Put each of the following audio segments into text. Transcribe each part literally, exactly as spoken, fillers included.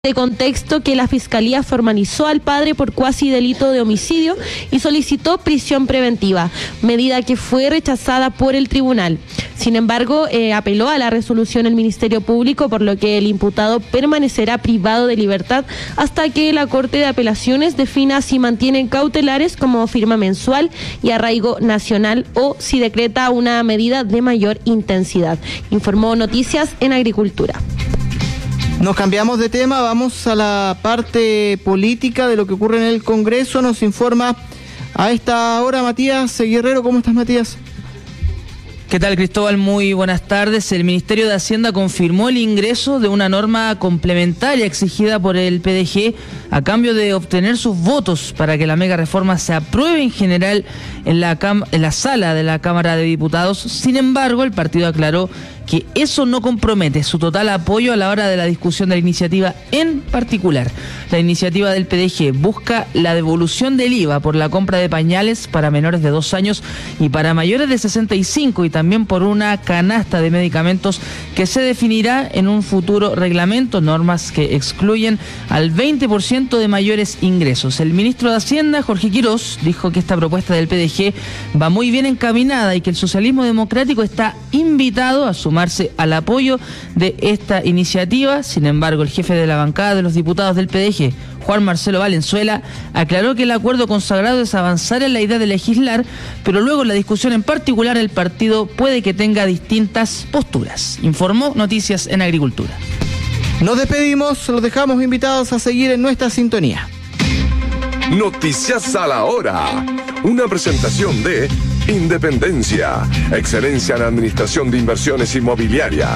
De contexto que la Fiscalía formalizó al padre por cuasi delito de homicidio y solicitó prisión preventiva, medida que fue rechazada por el tribunal. Sin embargo, eh, apeló a la resolución el Ministerio Público, por lo que el imputado permanecerá privado de libertad hasta que la Corte de Apelaciones defina si mantiene cautelares como firma mensual y arraigo nacional o si decreta una medida de mayor intensidad. Informó Noticias en Agricultura. Nos cambiamos de tema, vamos a la parte política de lo que ocurre en el Congreso. Nos informa a esta hora Matías Guerrero. ¿Cómo estás, Matías? ¿Qué tal, Cristóbal? Muy buenas tardes. El Ministerio de Hacienda confirmó el ingreso de una norma complementaria exigida por el P D G a cambio de obtener sus votos para que la mega reforma se apruebe en general en la, cam- en la sala de la Cámara de Diputados. Sin embargo, el partido aclaró que eso no compromete su total apoyo a la hora de la discusión de la iniciativa en particular. La iniciativa del P D G busca la devolución del I V A por la compra de pañales para menores de dos años y para mayores de sesenta y cinco, y también por una canasta de medicamentos que se definirá en un futuro reglamento, normas que excluyen al veinte por ciento de mayores ingresos. El ministro de Hacienda, Jorge Quirós, dijo que esta propuesta del P D G va muy bien encaminada y que el socialismo democrático está invitado a sumarse al apoyo de esta iniciativa. Sin embargo, el jefe de la bancada de los diputados del P D G, Juan Marcelo Valenzuela, aclaró que el acuerdo consagrado es avanzar en la idea de legislar, pero luego en la discusión en particular el partido puede que tenga distintas posturas. Informó Noticias en Agricultura. Nos despedimos, los dejamos invitados a seguir en nuestra sintonía. Noticias a la hora. Una presentación de Independencia, excelencia en administración de inversiones inmobiliarias.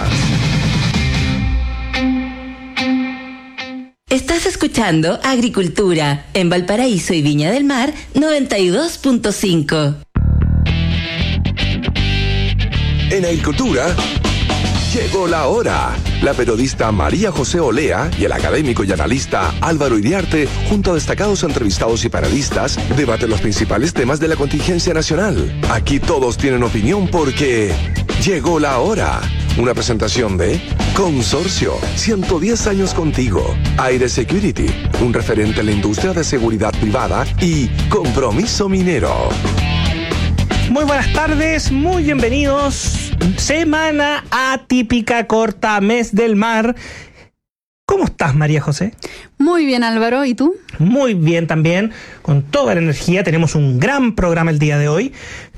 Estás escuchando Agricultura en Valparaíso y Viña del Mar noventa y dos punto cinco. En Agricultura llegó la hora. La periodista María José Olea y el académico y analista Álvaro Iriarte, junto a destacados entrevistados y panelistas, debaten los principales temas de la contingencia nacional. Aquí todos tienen opinión porque llegó la hora. Una presentación de Consorcio, ciento diez años contigo. Aire Security, un referente en la industria de seguridad privada. Y Compromiso Minero. Muy buenas tardes, muy bienvenidos. Semana atípica, corta, mes del mar. ¿Cómo estás, María José? Muy bien, Álvaro, ¿y tú? Muy bien también, con toda la energía. Tenemos un gran programa el día de hoy.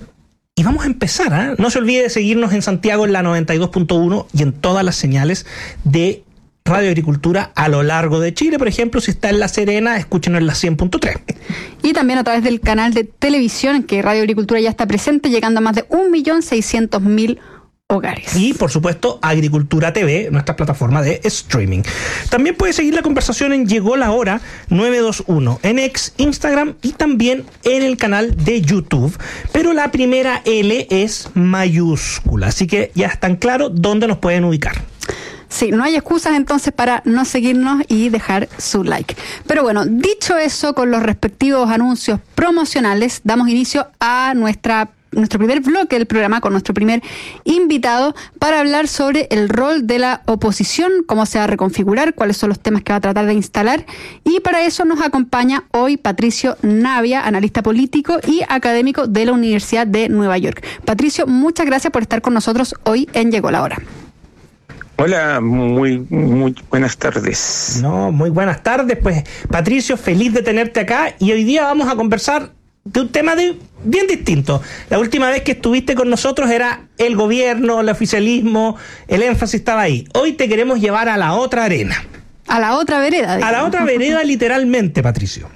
Y vamos a empezar, ¿eh? No se olvide de seguirnos en Santiago en la noventa y dos punto uno y en todas las señales de Radio Agricultura a lo largo de Chile. Por ejemplo, si está en La Serena, escúchenos en la cien punto tres. Y también a través del canal de televisión, en que Radio Agricultura ya está presente, llegando a más de un millón seiscientos mil hogares. Y, por supuesto, Agricultura T V, nuestra plataforma de streaming. También puede seguir la conversación en Llegó la Hora novecientos veintiuno, en X, Instagram y también en el canal de YouTube. Pero la primera L es mayúscula, así que ya están claros dónde nos pueden ubicar. Sí, no hay excusas entonces para no seguirnos y dejar su like. Pero bueno, dicho eso, con los respectivos anuncios promocionales, damos inicio a nuestra nuestro primer bloque del programa con nuestro primer invitado para hablar sobre el rol de la oposición, cómo se va a reconfigurar, cuáles son los temas que va a tratar de instalar. Y para eso nos acompaña hoy Patricio Navia, analista político y académico de la Universidad de Nueva York. Patricio, muchas gracias por estar con nosotros hoy en Llegó la Hora. Hola, muy, muy buenas tardes. No, muy buenas tardes, pues Patricio, feliz de tenerte acá y hoy día vamos a conversar de un tema de, bien distinto. La última vez que estuviste con nosotros era el gobierno, el oficialismo, el énfasis estaba ahí. Hoy te queremos llevar a la otra arena. A la otra vereda. Digamos. A la otra vereda literalmente, Patricio.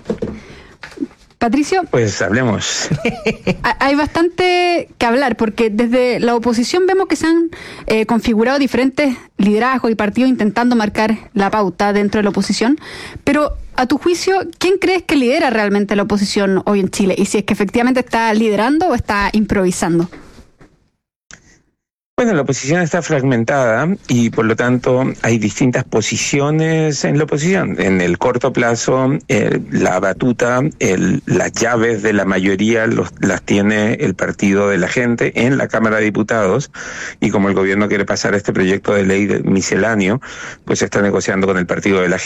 Patricio, pues hablemos. Hay bastante que hablar porque desde la oposición vemos que se han eh, configurado diferentes liderazgos y partidos intentando marcar la pauta dentro de la oposición, pero a tu juicio, ¿quién crees que lidera realmente la oposición hoy en Chile? Y si es que efectivamente está liderando o está improvisando. Bueno, la oposición está fragmentada y por lo tanto hay distintas posiciones en la oposición. En el corto plazo, eh, la batuta, el, las llaves de la mayoría los, las tiene el Partido de la Gente en la Cámara de Diputados, y como el gobierno quiere pasar este proyecto de ley de misceláneo, pues está negociando con el Partido de la